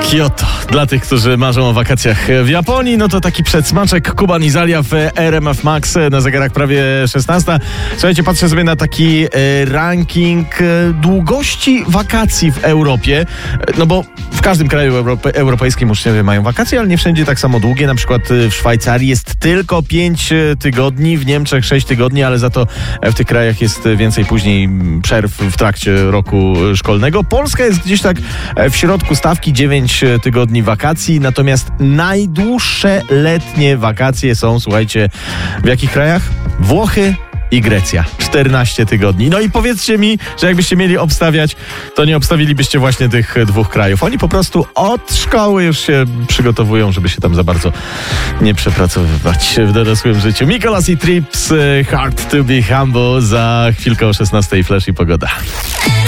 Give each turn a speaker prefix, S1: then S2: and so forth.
S1: Kyoto. Dla tych, którzy marzą o wakacjach w Japonii, no to taki przedsmaczek. Kuban i Zalia w RMF Max, na zegarach prawie 16. Słuchajcie, patrzę sobie na taki ranking długości wakacji w Europie, no bo w każdym kraju europejskim uczniowie mają wakacje, ale nie wszędzie tak samo długie. Na przykład w Szwajcarii jest tylko 5 tygodni, w Niemczech 6 tygodni, ale za to w tych krajach jest więcej później przerw w trakcie roku szkolnego. Polska jest gdzieś tak w środku stawki, 9 tygodni wakacji, natomiast najdłuższe letnie wakacje są, słuchajcie, w jakich krajach? Włochy i Grecja. 14 tygodni. No i powiedzcie mi, że jakbyście mieli obstawiać, to nie obstawilibyście właśnie tych dwóch krajów. Oni po prostu od szkoły już się przygotowują, żeby się tam za bardzo nie przepracowywać w dorosłym życiu. Mikolas i Trips, Hard to be Humble, za chwilkę o 16:00 Flash i pogoda.